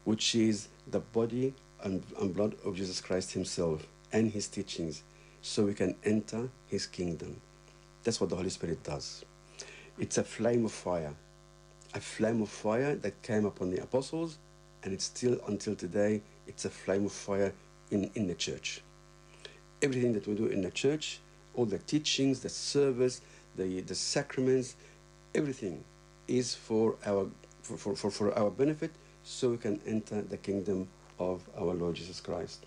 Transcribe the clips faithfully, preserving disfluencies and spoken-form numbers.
which is the body and, and blood of Jesus Christ himself and his teachings, so we can enter his kingdom. That's what the Holy Spirit does. It's a flame of fire, a flame of fire that came upon the apostles, and it's still, until today, it's a flame of fire in, in the church. Everything that we do in the church, all the teachings, the service, the, the sacraments, everything is for our, for, for, for, for our benefit, so we can enter the kingdom of our Lord Jesus Christ.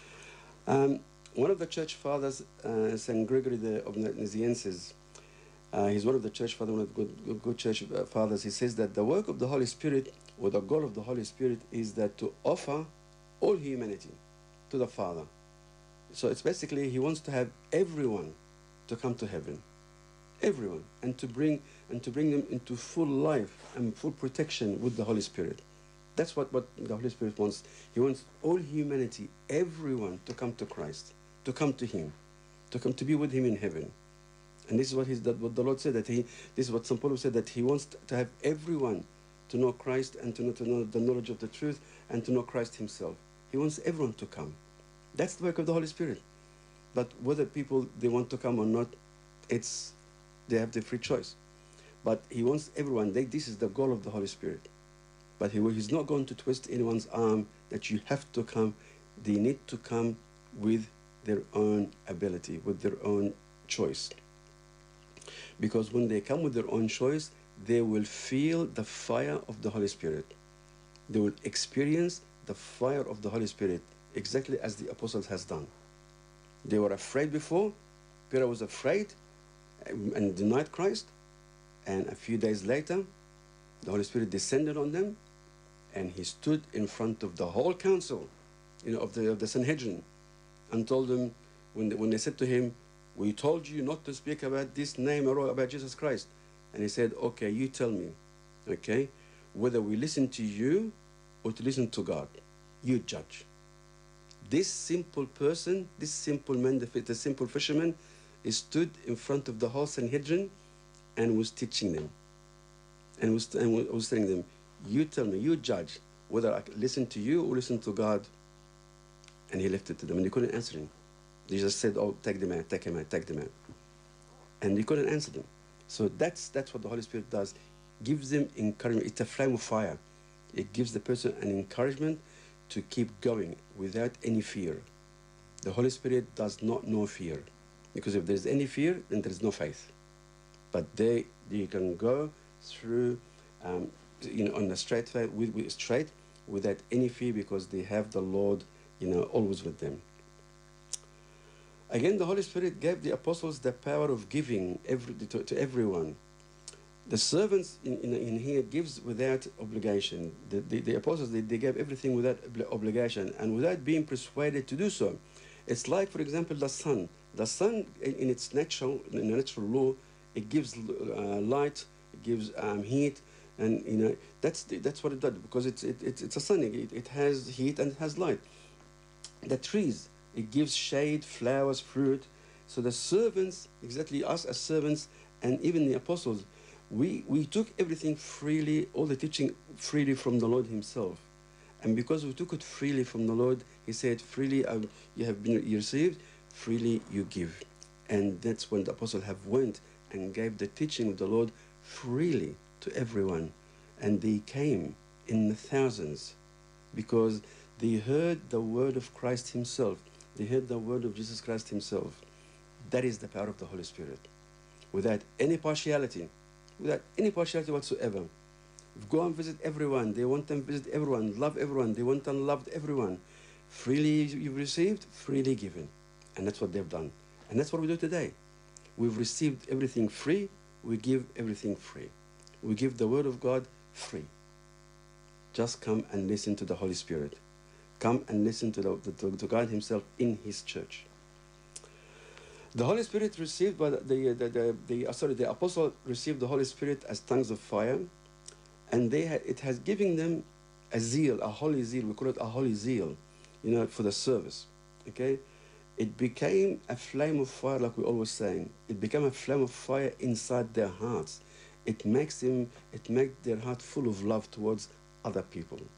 Um, one of the church fathers, uh, Saint Gregory the, of Nazianzus, uh, he's one of the church fathers, one of the good, good, good church fathers. He says that the work of the Holy Spirit, or the goal of the Holy Spirit, is that to offer all humanity to the Father. So it's basically, he wants to have everyone to come to heaven, everyone, and to bring and to bring them into full life and full protection with the Holy Spirit. That's what, what the Holy Spirit wants. He wants all humanity, everyone, to come to Christ, to come to him, to come to be with him in heaven. And this is what, he's, that, what the Lord said, that he, this is what Saint Paul said, that he wants to have everyone to know Christ and to know, to know the knowledge of the truth and to know Christ himself. He wants everyone to come. That's the work of the Holy Spirit. But whether people, they want to come or not, it's, they have the free choice. But he wants everyone. They, this is the goal of the Holy Spirit. But he, he's not going to twist anyone's arm that you have to come. They need to come with their own ability, with their own choice. Because when they come with their own choice, they will feel the fire of the Holy Spirit. They will experience the fire of the Holy Spirit, exactly as the apostles has done. They were afraid before. Peter was afraid and denied Christ. And a few days later, the Holy Spirit descended on them, and he stood in front of the whole council, you know, of the, of the Sanhedrin, and told them, when they, when they said to him, "We told you not to speak about this name or about Jesus Christ." And he said, "Okay, you tell me, okay, whether we listen to you or to listen to God. You judge." This simple person, this simple man, the, the simple fisherman, he stood in front of the whole Sanhedrin and was teaching them. And was, and was telling them, "You tell me, you judge, whether I listen to you or listen to God." And he left it to them, and they couldn't answer him. They just said, "Oh, take the man, take him, take the man." And they couldn't answer them. So that's, that's what the Holy Spirit does. Gives them encouragement. It's a flame of fire. It gives the person an encouragement to keep going without any fear. The Holy Spirit does not know fear, because if there's any fear, then there's no faith. But they, they can go through, um, you know, on the straight way, with, with straight, without any fear, because they have the Lord, you know, always with them. Again, the Holy Spirit gave the apostles the power of giving every, to, to everyone. The servants in, in, in here gives without obligation. The, the, the apostles, they, they gave everything without obligation and without being persuaded to do so. It's like, for example, the sun. The sun, in, in its natural, in natural law, it gives uh, light, it gives um, heat, and you know that's the, that's what it does, because it's it, it's it's a sun. It, it has heat and it has light. The trees, it gives shade, flowers, fruit. So the servants, exactly us as servants, and even the apostles, we we took everything freely, all the teaching freely from the Lord himself. And because we took it freely from the Lord, he said, "Freely uh, you have been received, freely you give." And that's when the apostles have went and gave the teaching of the Lord freely to everyone. And they came in the thousands because they heard the word of Christ himself. They heard the word of Jesus Christ himself. That is the power of the Holy Spirit. Without any partiality, without any partiality whatsoever. Go and visit everyone. They want them to visit everyone, love everyone. They want and loved everyone. Freely you've received, freely given. And that's what they've done. And that's what we do today. We've received everything free. We give everything free. We give the word of God free. Just come and listen to the Holy Spirit. Come and listen to, the, to, to God himself in his church. The Holy Spirit received by the, the, the, the, the uh, sorry, the apostle received the Holy Spirit as tongues of fire, and they ha it has given them a zeal, a holy zeal. We call it a holy zeal, you know, for the service. Okay, it became a flame of fire, like we always saying. It became a flame of fire inside their hearts. It makes them, it makes their heart full of love towards other people.